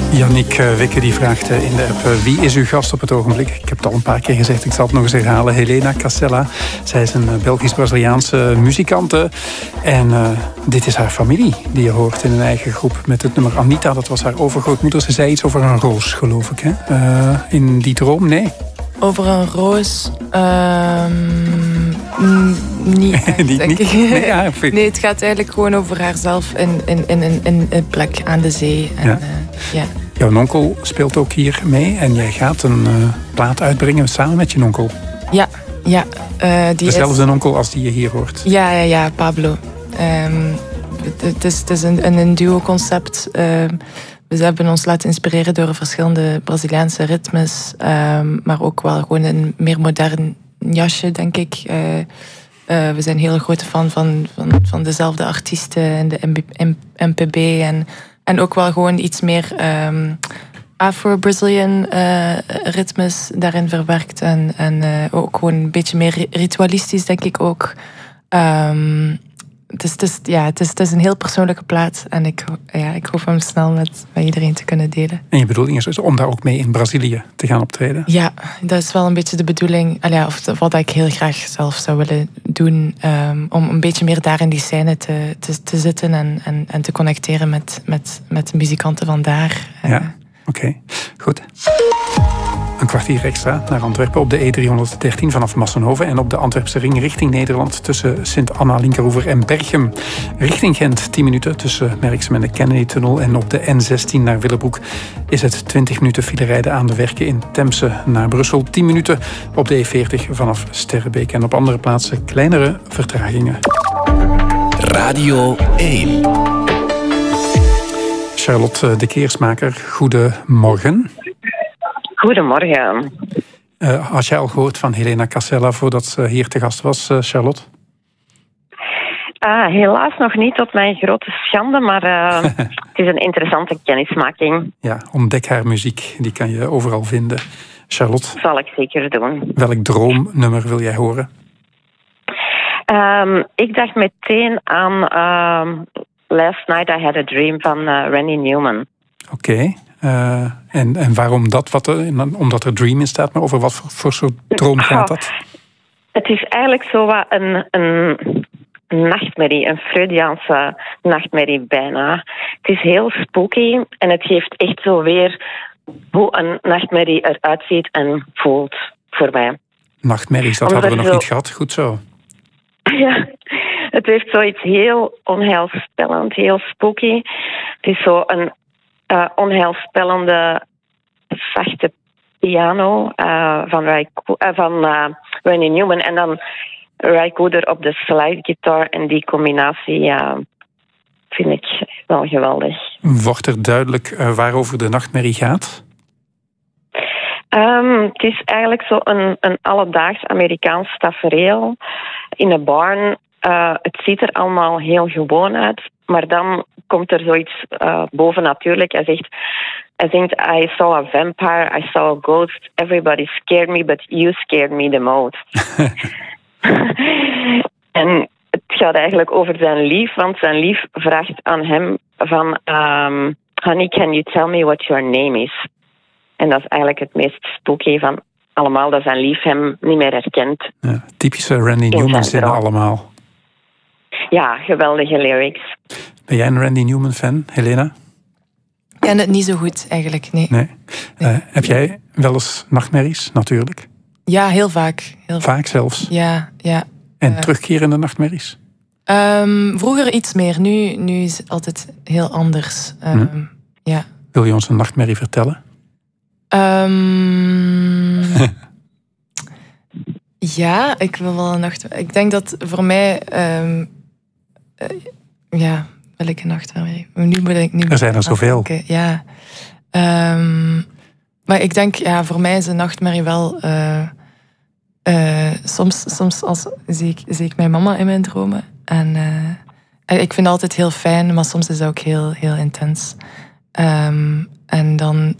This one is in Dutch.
Yannick Wikke die vraagt in de app: wie is uw gast op het ogenblik? Ik heb het al een paar keer gezegd, ik zal het nog eens herhalen. Helena Casella. Zij is een Belgisch-Braziliaanse muzikante. En dit is haar familie die je hoort in een eigen groep met het nummer Anita. Dat was haar overgrootmoeder. Ze zei iets over een roos, geloof ik. Hè? In die droom, nee? Over een roos... niet echt, denk ik. Nee, ja, nee, het gaat eigenlijk gewoon over haarzelf in een plek aan de zee. En, ja. Jouw onkel speelt ook hier mee en jij gaat een plaat uitbrengen samen met je onkel. Ja. Dezelfde onkel als die je hier hoort. Ja, Pablo. Het is een duo-concept. We hebben ons laten inspireren door verschillende Braziliaanse ritmes, maar ook wel gewoon een meer modern jasje, denk ik. We zijn heel grote fan van dezelfde artiesten en de MPB en ook wel gewoon iets meer Afro-Brazilian ritmes daarin verwerkt en ook gewoon een beetje meer ritualistisch, denk ik ook. Het is een heel persoonlijke plaat en ik hoop hem snel met iedereen te kunnen delen. En je bedoeling is dus om daar ook mee in Brazilië te gaan optreden? Ja, dat is wel een beetje de bedoeling. Of wat ik heel graag zelf zou willen doen. Om een beetje meer daar in die scène te zitten en te connecteren met de muzikanten van daar. Ja, oké. Goed. Een kwartier extra naar Antwerpen op de E313 vanaf Massenhoven en op de Antwerpse ring richting Nederland tussen Sint-Anna, Linkeroever en Berchem. Richting Gent 10 minuten tussen Merksem en de Kennedy-tunnel en op de N16 naar Willebroek is het 20 minuten filerijden aan de werken in Temse naar Brussel. 10 minuten op de E40 vanaf Sterrebeek en op andere plaatsen kleinere vertragingen. Radio 1. Charlotte de Keersmaker, goedemorgen. Goedemorgen. Had jij al gehoord van Helena Casella voordat ze hier te gast was, Charlotte? Helaas nog niet, tot mijn grote schande, maar het is een interessante kennismaking. Ja, ontdek haar muziek, die kan je overal vinden. Charlotte? Zal ik zeker doen. Welk droomnummer wil jij horen? Ik dacht meteen aan Last Night I Had a Dream van Randy Newman. Oké. En waarom dat? Omdat er Dream in staat, maar over wat voor soort droom gaat dat? Het is eigenlijk zo wat een nachtmerrie, een Freudiaanse nachtmerrie bijna. Het is heel spooky en het geeft echt zo weer hoe een nachtmerrie eruit ziet en voelt voor mij. Nachtmerries, dat hadden we nog niet gehad. Goed zo. Ja, het heeft zoiets heel onheilspellend, heel spooky. Het is zo een onheilspellende, zachte piano van Randy Newman en dan Ry Cooder op de slidegitaar en die combinatie vind ik wel geweldig. Wordt er duidelijk waarover de nachtmerrie gaat? Het is eigenlijk zo een alledaags Amerikaans tafereel in een barn. Het ziet er allemaal heel gewoon uit, maar dan komt er zoiets bovennatuurlijk. Hij zingt, I saw a vampire, I saw a ghost, everybody scared me, but you scared me the most. En het gaat eigenlijk over zijn lief, want zijn lief vraagt aan hem van honey, can you tell me what your name is? En dat is eigenlijk het meest spooky van allemaal, dat zijn lief hem niet meer herkent. Ja, typische Randy Newman zinnen allemaal. Ja, geweldige lyrics. Ben jij een Randy Newman fan, Helena? Ik ken het niet zo goed, eigenlijk, nee. Heb jij wel eens nachtmerries, natuurlijk? Ja, heel vaak. Vaak zelfs? Ja. En terugkerende nachtmerries? Vroeger iets meer, nu is het altijd heel anders. Ja. Wil je ons een nachtmerrie vertellen? Ja, ik wil wel een nachtmerrie. Ik denk dat voor mij... welke nachtmerrie? Er zijn er zoveel. Ja. Maar ik denk, voor mij is een nachtmerrie wel... soms zie ik mijn mama in mijn dromen. En ik vind het altijd heel fijn, maar soms is het ook heel, heel intens. En dan